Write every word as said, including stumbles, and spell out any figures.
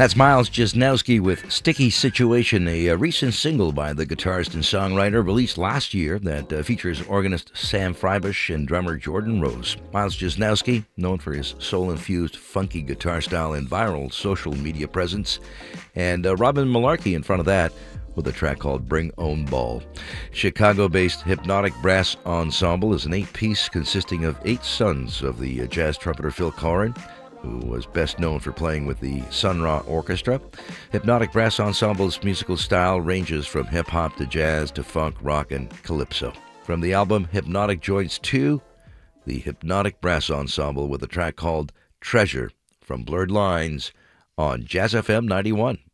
That's Miles Jesnowski with Sticky Situation, a, a recent single by the guitarist and songwriter released last year that uh, features organist Sam Freibush and drummer Jordan Rose. Miles Jesnowski, known for his soul-infused funky guitar style and viral social media presence, and uh, Robin Malarkey in front of that with a track called Bring Own Ball. Chicago-based Hypnotic Brass Ensemble is an eight-piece consisting of eight sons of the uh, jazz trumpeter Phil Collen, who was best known for playing with the Sun Ra Orchestra. Hypnotic Brass Ensemble's musical style ranges from hip-hop to jazz to funk, rock, and calypso. From the album Hypnotic Joints two, the Hypnotic Brass Ensemble with a track called Treasure from Blurred Lines on Jazz F M ninety-one.